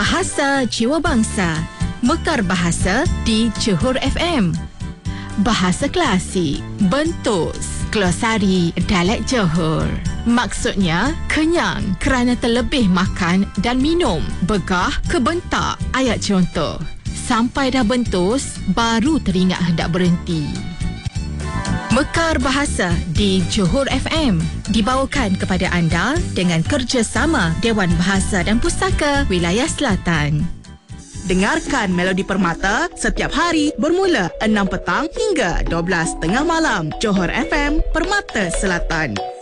Bahasa Jiwa Bangsa. Mekar bahasa di Johor FM. Bahasa klasik, bentus, glosari dialek Johor. Maksudnya, kenyang kerana terlebih makan dan minum. Begah ke bentak. Ayat contoh. Sampai dah bentus, baru teringat hendak berhenti. Mekar Bahasa di Johor FM dibawakan kepada anda dengan kerjasama Dewan Bahasa dan Pustaka Wilayah Selatan. Dengarkan Melodi Permata setiap hari bermula 6 petang hingga 12 tengah malam. Johor FM, Permata Selatan.